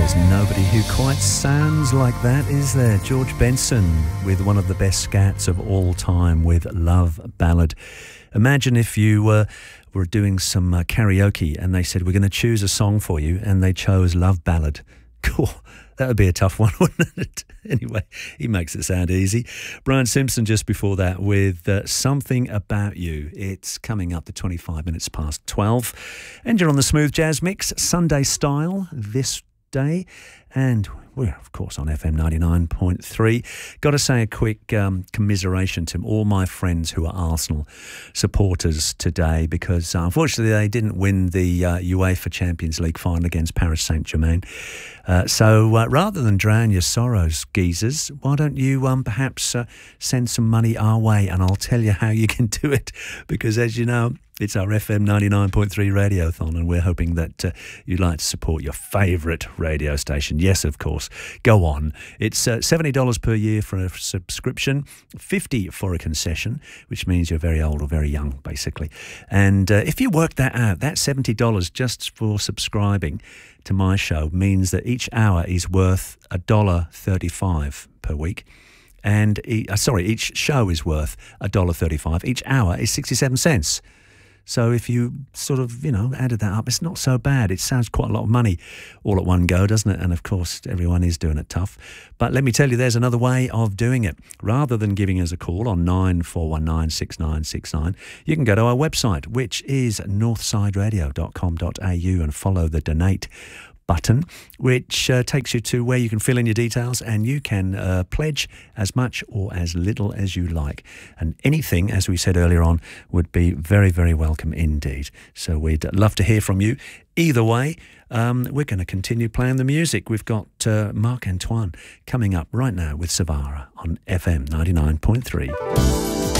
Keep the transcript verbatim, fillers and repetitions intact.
There's nobody who quite sounds like that, is there? George Benson with one of the best scats of all time with Love Ballad. Imagine if you uh, were doing some uh, karaoke and they said, we're going to choose a song for you, and they chose Love Ballad. Cool. That would be a tough one, wouldn't it? Anyway, he makes it sound easy. Brian Simpson just before that with uh, Something About You. It's coming up to twenty-five minutes past twelve. And you're on the Smooth Jazz Mix, Sunday style this day. And we're, of course, on F M ninety-nine point three. Got to say a quick um, commiseration to all my friends who are Arsenal supporters today, because uh, unfortunately they didn't win the uh, UEFA Champions League final against Paris Saint-Germain. Uh, so uh, rather than drown your sorrows, geezers, why don't you um, perhaps uh, send some money our way, and I'll tell you how you can do it, because as you know, it's our F M ninety-nine point three Radiothon, and we're hoping that uh, you'd like to support your favourite radio station. Yes, of course. Go on. It's uh, seventy dollars per year for a subscription, fifty dollars for a concession, which means you're very old or very young, basically. And uh, if you work that out, that seventy dollars just for subscribing to my show means that each hour is worth one dollar thirty-five per week. And, e- uh, sorry, each show is worth one dollar thirty-five. Each hour is sixty-seven cents. So if you sort of, you know, added that up, it's not so bad. It sounds quite a lot of money all at one go, doesn't it? And of course, everyone is doing it tough. But let me tell you, there's another way of doing it. Rather than giving us a call on nine four one nine, six nine six nine, you can go to our website, which is northside radio dot com dot a u, and follow the donate button, which uh, takes you to where you can fill in your details, and you can uh, pledge as much or as little as you like. And anything, as we said earlier on, would be very, very welcome indeed. So we'd love to hear from you. Either way, um, we're going to continue playing the music. We've got uh, Marc Antoine coming up right now with Savara on F M ninety-nine point three.